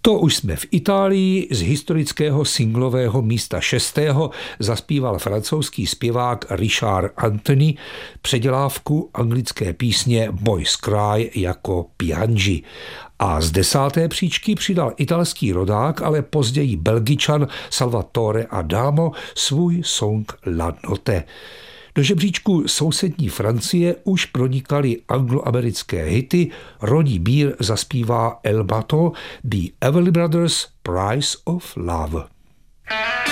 To už jsme v Itálii, z historického singlového místa 6. zaspíval francouzský zpěvák Richard Anthony předělávku anglické písně Boy's Cry jako Piangi. A z 10. příčky přidal italský rodák, ale později Belgičan Salvatore Adamo svůj song La Notte. Do žebříčku sousední Francie už pronikaly angloamerické hity. Ronnie Beer zaspívá El Bateau, The Everly Brothers, Price of Love.